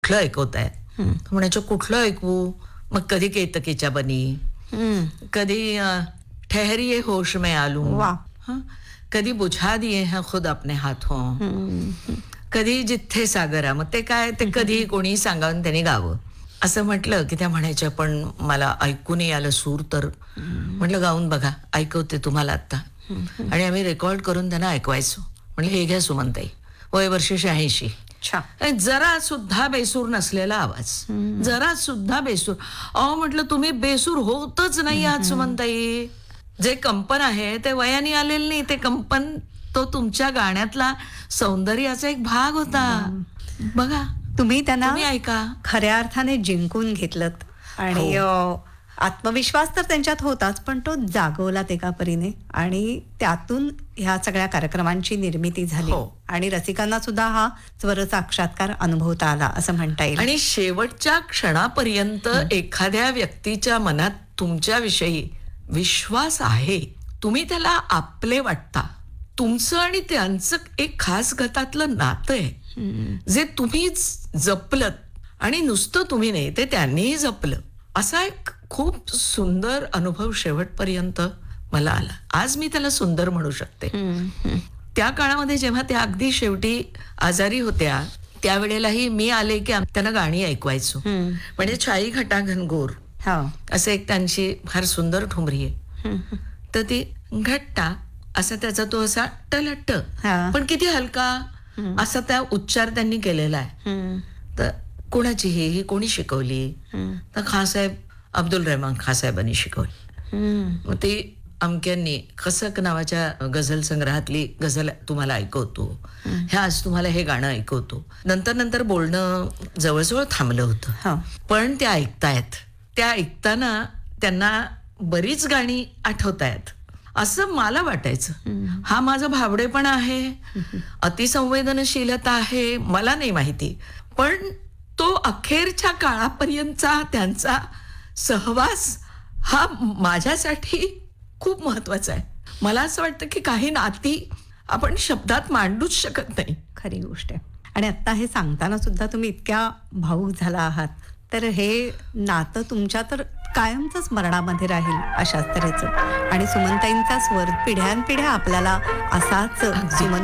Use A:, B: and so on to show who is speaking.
A: कुठलं ऐकवताय? म्हणायचं कुठलं ऐकवू? मग कधी केतकीच्या बनी, कधी ठहरिये होश में आलू, कधी बुझा दिए हैं खुद अपने हाथों, कधी जिथे सागरा. मग ते काय, ते कधी कोणी सांगावून त्यांनी गावं. असं म्हटलं की त्या म्हणायच्या पण मला ऐकू नाही आलं सूर, तर म्हटलं गाऊन बघा, ऐकवते तुम्हाला आता. आणि आम्ही रेकॉर्ड करून त्यांना ऐकवायचो. म्हणलं हे घ्या सुमनताई, वय वर्ष 86. जरा सुद्धा बेसूर नसलेला आवाज, जरा सुद्धा बेसूर. अहो म्हटलं तुम्ही बेसूर होतच नाही आहात सुमनताई. जे कंपन आहे ते वयाने आलेलं नाही, ते कंपन तो तुमच्या गाण्यातला सौंदर्याचा एक भाग होता. बघा,
B: तुम्ही त्यांना
A: ऐका,
B: खऱ्या अर्थाने जिंकून घेतलत. आणि आत्मविश्वास तर त्यांच्यात होताच, पण तो जागवला एका परीने, आणि त्यातून ह्या सगळ्या कार्यक्रमांची निर्मिती झाली. आणि रसिकांना सुद्धा हा स्वर साक्षात्कार अनुभवता आला असं म्हणता येईल.
A: आणि शेवटच्या क्षणापर्यंत एखाद्या व्यक्तीच्या मनात तुमच्याविषयी विश्वास आहे, तुम्ही त्याला आपले वाटता. तुमचं आणि त्यांचं एक खास गटातलं नातं आहे जे तुम्ही जपलत, आणि नुसतं तुम्ही नाही, ते त्यांनीही जपलं. असा एक खूप सुंदर अनुभव शेवटपर्यंत मला आला. आज मी त्याला सुंदर म्हणू शकते. त्या काळामध्ये जेव्हा त्या अगदी शेवटी आजारी होत्या, त्यावेळेलाही मी आले की त्यांना गाणी ऐकवायचो. म्हणजे छाई घटा घनघोर असं एक त्यांची फार सुंदर ठुमरी आहे. तर ती घट्टा असा त्याचा तो असा टलट्ट, पण किती हलका असा त्या उच्चार त्यांनी केलेला आहे. तर कोणाची ही कोणी शिकवली? तर खासाहेब, अब्दुल रहमान खासाहेबांनी शिकवली. मग ती अमक्यांनी खसक नावाच्या गझल संग्रहातली गझल तुम्हाला ऐकवतो, ह्या आज तुम्हाला हे गाणं ऐकवतो. नंतर बोलणं जवळजवळ थांबलं होतं, पण त्या ऐकतायत. त्या ऐकताना त्यांना बरीच गाणी आठवतायत असं मला वाटायचं. हा माझा भावडेपणा आहे, अतिसंवेदनशीलता आहे, मला नाही माहिती, पण तो अखेरच्या काळापर्यंतचा त्यांचा सहवास हा माझ्यासाठी खूप महत्वाचा आहे. मला असं वाटतं की काही नाती आपण शब्दात मांडूच शकत नाही.
B: खरी गोष्ट आहे. आणि आता हे सांगताना सुद्धा तुम्ही इतक्या भावूक झाला आहात, तर हे नातं तुमच्या तर कायमच स्मरणामध्ये राहील अशाच तऱ्हेचं. आणि सुमनताईंचा स्वर पिढ्यानपिढ्या आपल्याला असाच सुमन